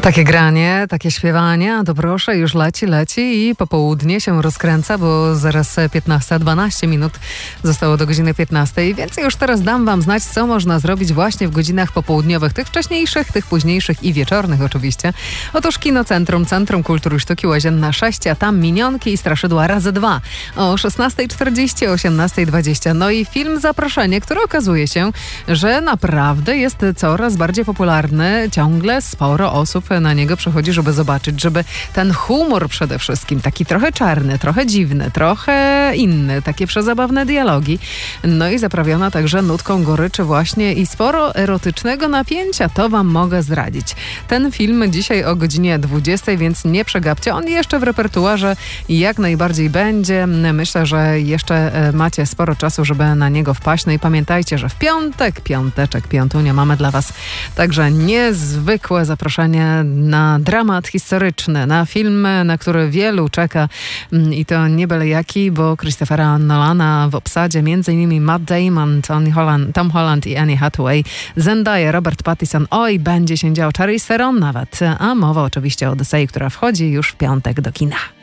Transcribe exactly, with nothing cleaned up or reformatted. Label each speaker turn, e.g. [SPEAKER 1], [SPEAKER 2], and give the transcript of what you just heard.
[SPEAKER 1] Takie granie, takie śpiewanie, to proszę, już leci, leci i popołudnie się rozkręca, bo zaraz piętnasta dwanaście minut zostało do godziny piętnastej, więc już teraz dam wam znać, co można zrobić właśnie w godzinach popołudniowych, tych wcześniejszych, tych późniejszych i wieczornych oczywiście. Otóż Kinocentrum, Centrum Kultury i Sztuki Łazienna sześć, a tam minionki i straszydła razy dwa o szesnasta czterdzieści, osiemnasta dwadzieścia. No i film Zaproszenie, który okazuje się, że naprawdę jest coraz bardziej popularny. Ciągle sporo osób na niego przychodzi, żeby zobaczyć, żeby ten humor przede wszystkim, taki trochę czarny, trochę dziwny, trochę inny, takie przezabawne dialogi. No i zaprawiona także nutką goryczy właśnie i sporo erotycznego napięcia, to wam mogę zdradzić. Ten film dzisiaj o godzinie dwudziestej, więc nie przegapcie. On jeszcze w repertuarze jak najbardziej będzie. Myślę, że jeszcze macie sporo czasu, żeby na niego wpaść. No i pamiętajcie, że w piątek, piąteczek, piątunia mamy dla was także niezwykłe zaproszenie na dramat historyczny, na film, na który wielu czeka i to nie byle jaki, bo Christophera Nolana w obsadzie między innymi Matt Damon, Tom Holland, Tom Holland i Anne Hathaway, Zendaya, Robert Pattinson, oj, będzie się działo, Charlize Theron nawet, a mowa oczywiście o Odysei, która wchodzi już w piątek do kina.